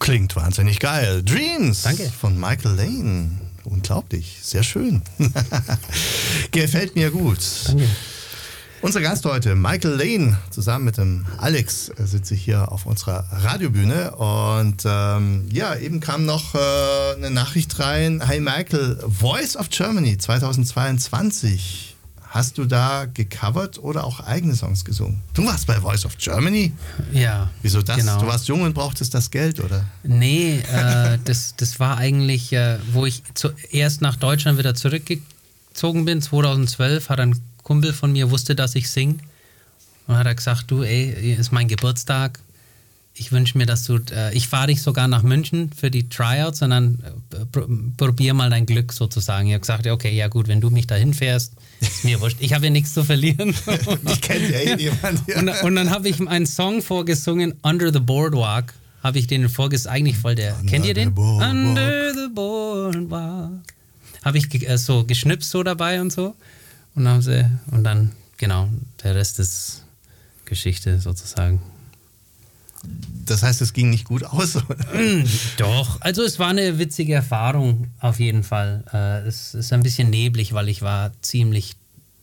Klingt wahnsinnig geil. Dreams Danke. von Michael Lane. Unglaublich, sehr schön. Gefällt mir gut. Danke. Unser Gast heute, Michael Lane, zusammen mit dem Alex sitze ich hier auf unserer Radiobühne und eben kam noch eine Nachricht rein. Hi Michael, Voice of Germany 2022. Hast du da gecovert oder auch eigene Songs gesungen? Du warst bei Voice of Germany? Ja. Wieso das? Genau. Du warst jung und brauchtest das Geld, oder? Nee, das war eigentlich, wo ich zuerst nach Deutschland wieder zurückgezogen bin, 2012, hat ein Kumpel von mir, wusste, dass ich singe. Und hat er gesagt, du, ist mein Geburtstag. Ich wünsche mir, dass du, ich fahre dich sogar nach München für die Tryouts, sondern probier mal dein Glück sozusagen. Ich habe gesagt, okay, ja gut, wenn du mich dahin fährst, ist mir wurscht. Ich habe ja nichts zu verlieren. Ich kenne ja jemand. Ja. Und dann habe ich einen Song vorgesungen, Under the Boardwalk. Habe ich den vorgesungen, eigentlich voll der, kennt ihr den? Under the Boardwalk. Habe ich so geschnipst so dabei und so. Und dann, genau, der Rest ist Geschichte sozusagen. Das heißt, es ging nicht gut aus, oder? Doch, also es war eine witzige Erfahrung auf jeden Fall. Es ist ein bisschen neblig, weil ich war ziemlich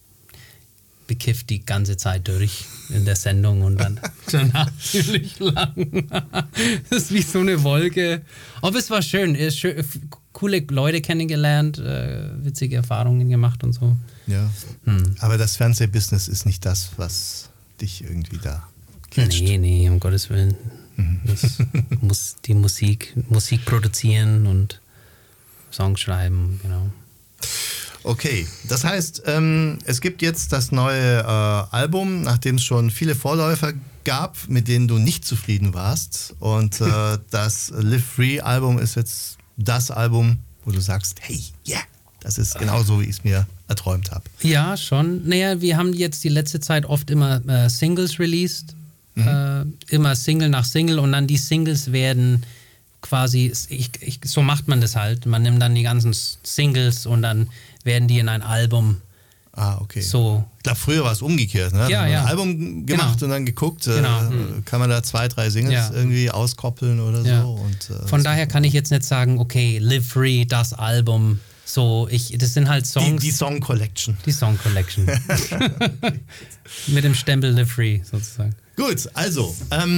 bekifft die ganze Zeit durch in der Sendung und dann danach ziemlich lang. Das ist wie so eine Wolke. Aber es war schön, coole Leute kennengelernt, witzige Erfahrungen gemacht und so. Ja, aber das Fernsehbusiness ist nicht das, was dich irgendwie da catcht. Nee, um Gottes Willen. Das muss die Musik produzieren und Songs schreiben, genau. Okay, das heißt, es gibt jetzt das neue Album, nachdem es schon viele Vorläufer gab, mit denen du nicht zufrieden warst. Und das Live Free Album ist jetzt das Album, wo du sagst, hey, yeah, das ist genauso, wie ich es mir erträumt habe. Ja, schon. Naja, wir haben jetzt die letzte Zeit oft immer Singles released. Immer Single nach Single und dann die Singles werden quasi, so macht man das halt. Man nimmt dann die ganzen Singles und dann werden die in ein Album. Ah, okay. So. Ich glaube, früher war es umgekehrt. Ne? Ja, ein ja. Album gemacht Genau. und dann geguckt, Genau. kann man da 2, 3 Singles irgendwie auskoppeln oder Ja. so. Und, von daher kann ich jetzt nicht sagen, okay, Live Free, das Album. So, das sind halt Songs. Die Song Collection. Die Song Collection. Mit dem Stempel Live Free sozusagen. Gut, also,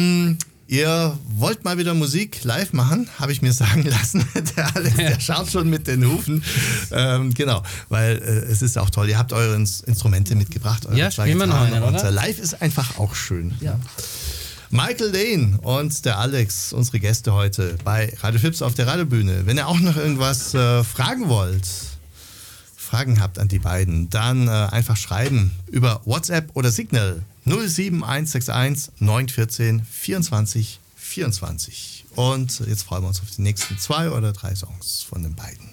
ihr wollt mal wieder Musik live machen, habe ich mir sagen lassen. Der Alex, der schaut schon mit den Hufen. Genau, weil es ist auch toll. Ihr habt eure Instrumente mitgebracht. Ja, spielen wir noch einen, oder? Live ist einfach auch schön. Ja. Michael Lane und der Alex, unsere Gäste heute bei Radio Fips auf der Radiobühne. Wenn ihr auch noch irgendwas fragen wollt, Fragen habt an die beiden, dann einfach schreiben über WhatsApp oder Signal 07161 914 24 24. Und jetzt freuen wir uns auf die nächsten 2 oder 3 Songs von den beiden.